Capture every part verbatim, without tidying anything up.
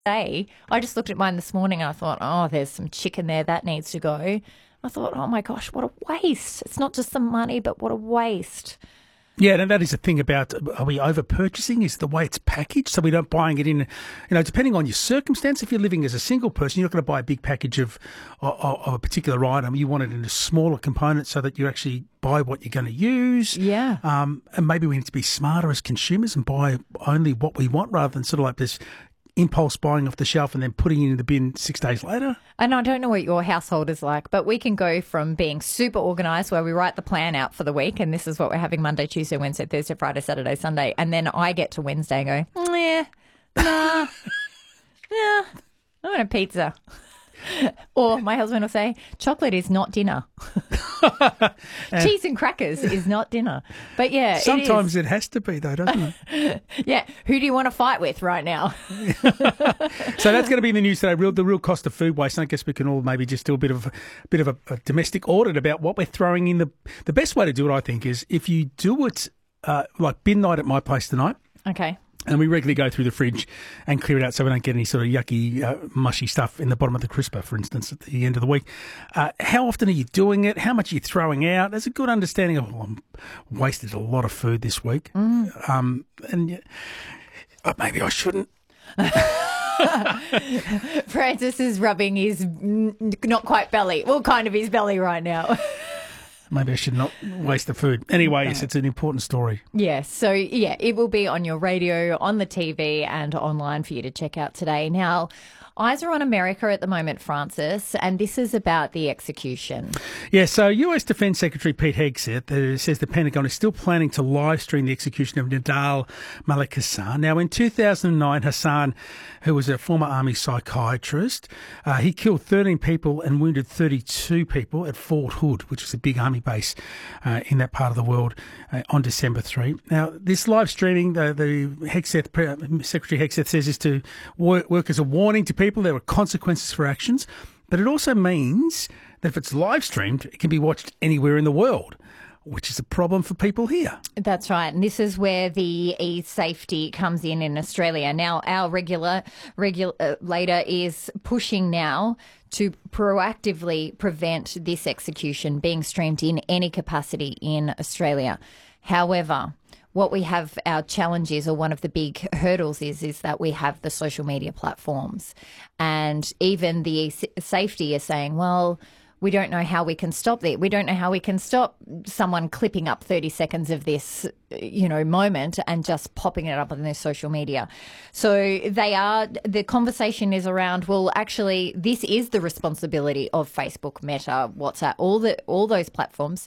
day, I just looked at mine this morning and I thought, oh, there's some chicken there. That needs to go. I thought, oh, my gosh, what a waste. It's not just the money, but what a waste. Yeah, and that is the thing about, are we over purchasing, is the way it's packaged, so we don't buying it in, you know, depending on your circumstance. If you're living as a single person, you're not going to buy a big package of, of, of a particular item. You want it in a smaller component so that you actually buy what you're going to use. Yeah. Um, and maybe we need to be smarter as consumers and buy only what we want rather than sort of like this impulse buying off the shelf and then putting it in the bin six days later. And I don't know what your household is like, but we can go from being super organised where we write the plan out for the week and this is what we're having Monday, Tuesday, Wednesday, Thursday, Friday, Saturday, Sunday. And then I get to Wednesday and go, yeah, nah, yeah, I want a pizza. Or my husband will say, chocolate is not dinner. Cheese and crackers is not dinner. But yeah, sometimes it, it has to be though, doesn't it? Yeah. Who do you want to fight with right now? So that's going to be in the news today, real, the real cost of food waste. And I guess we can all maybe just do a bit of a bit of a, a domestic audit about what we're throwing in. The the best way to do it, I think, is if you do it uh, like bin night at my place tonight. Okay. And we regularly go through the fridge and clear it out so we don't get any sort of yucky, uh, mushy stuff in the bottom of the crisper, for instance, at the end of the week. Uh, how often are you doing it? How much are you throwing out? There's a good understanding of, well, I'm wasted a lot of food this week. Mm. Um, and uh, maybe I shouldn't. Francis is rubbing his not quite belly, well, kind of his belly right now. Maybe I should not waste the food. Anyway, yes, it's an important story. Yes. So, yeah, it will be on your radio, on the T V and online for you to check out today. Now, eyes are on America at the moment, Francis, and this is about the execution. Yeah, so U S Defence Secretary Pete Hegseth uh, says the Pentagon is still planning to live stream the execution of Nidal Malik Hassan. Now, in two thousand nine, Hassan, who was a former army psychiatrist, uh, he killed thirteen people and wounded thirty-two people at Fort Hood, which is a big army base uh, in that part of the world, uh, on December third. Now, this live streaming, the, the Hegseth, Secretary Hegseth says, is to work, work as a warning to people. There are consequences for actions, but it also means that if it's live streamed, it can be watched anywhere in the world, which is a problem for people here. That's right. And this is where the e-safety comes in in Australia. Now, our regular regulator is pushing now to proactively prevent this execution being streamed in any capacity in Australia. However, what we have, our challenge is, or one of the big hurdles is, is that we have the social media platforms. And even the safety is saying, well, we don't know how we can stop that. We don't know how we can stop someone clipping up thirty seconds of this, you know, moment and just popping it up on their social media. So they are, the conversation is around, well, actually, this is the responsibility of Facebook, Meta, WhatsApp, all the all those platforms,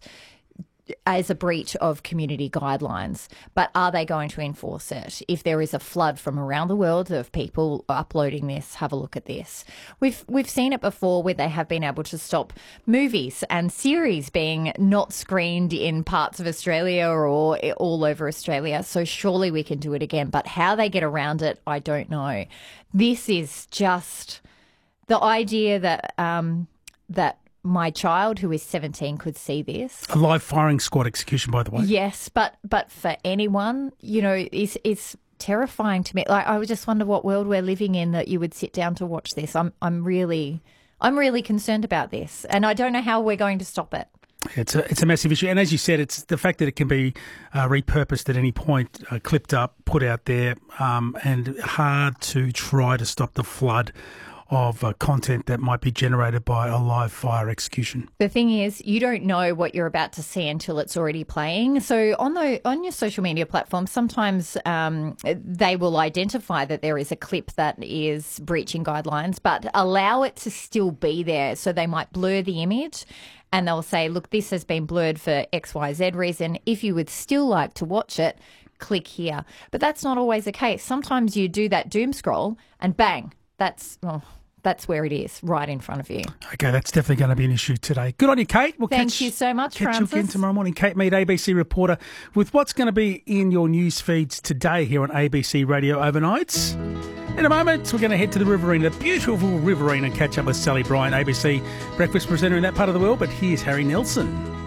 as a breach of community guidelines. But are they going to enforce it? If there is a flood from around the world of people uploading this, have a look at this. We've we've seen it before where they have been able to stop movies and series being not screened in parts of Australia or all over Australia. So surely we can do it again. But how they get around it, I don't know. This is just the idea that um, that my child, who is seventeen, could see this. A live firing squad execution, by the way. Yes, but but for anyone, you know, it's, it's terrifying to me. Like, I would just wonder what world we're living in that you would sit down to watch this. I'm I'm really I'm really concerned about this, and I don't know how we're going to stop it. It's a it's a massive issue, and as you said, it's the fact that it can be uh, repurposed at any point, uh, clipped up, put out there, um, and hard to try to stop the flood of uh, content that might be generated by a live fire execution. The thing is, you don't know what you're about to see until it's already playing. So on the on your social media platforms, sometimes um, they will identify that there is a clip that is breaching guidelines, but allow it to still be there. So they might blur the image and they'll say, look, this has been blurred for X Y Z reason. If you would still like to watch it, click here. But that's not always the case. Sometimes you do that doom scroll and bang, that's... Oh, That's where it is, right in front of you. Okay, that's definitely going to be an issue today. Good on you, Kate. We'll Thank catch, you so much, catch Francis. you again tomorrow morning. Kate Mead, A B C reporter, with what's going to be in your news feeds today here on A B C Radio Overnights. In a moment, we're going to head to the Riverine, the beautiful Riverine, and catch up with Sally Bryan, A B C breakfast presenter in that part of the world. But here's Harry Nelson.